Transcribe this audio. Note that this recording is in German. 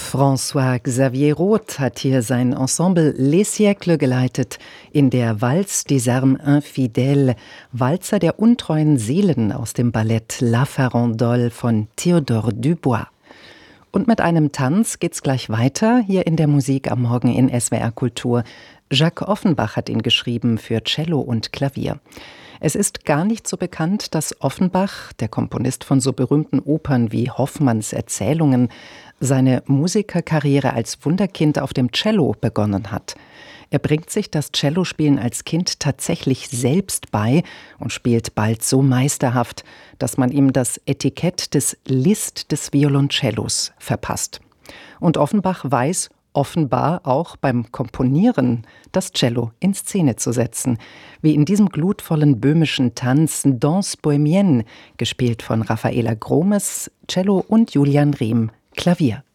François-Xavier Roth hat hier sein Ensemble Les Siècles geleitet in der Valse des Âmes Infidèles, Walzer der untreuen Seelen aus dem Ballett La Farandole von Théodore Dubois. Und mit einem Tanz geht's gleich weiter, hier in der Musik am Morgen in SWR Kultur. Jacques Offenbach hat ihn geschrieben für Cello und Klavier. Es ist gar nicht so bekannt, dass Offenbach, der Komponist von so berühmten Opern wie Hoffmanns Erzählungen, seine Musikerkarriere als Wunderkind auf dem Cello begonnen hat. Er bringt sich das Cellospielen als Kind tatsächlich selbst bei und spielt bald so meisterhaft, dass man ihm das Etikett des Liszt des Violoncellos verpasst. Und Offenbach weiß offenbar auch beim Komponieren das Cello in Szene zu setzen, wie in diesem glutvollen böhmischen Tanz Danse Bohémienne, gespielt von Raffaela Gromes, Cello und Julian Rehm, Klavier.